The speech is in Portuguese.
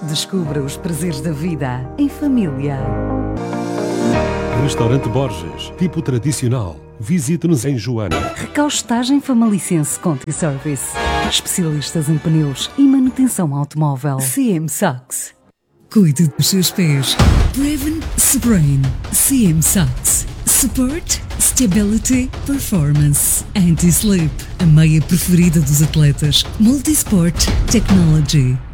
Descubra os prazeres da vida em família. Restaurante Borges, tipo tradicional. Visite-nos em Joana. Recaustagem Famalicense Conti Service. Especialistas em pneus e manutenção automóvel. CM Sachs. Cuide dos seus pés. Preven Sprain. CM Sachs. Support, Stability, Performance. Anti-Slip. A meia preferida dos atletas. Multisport Technology.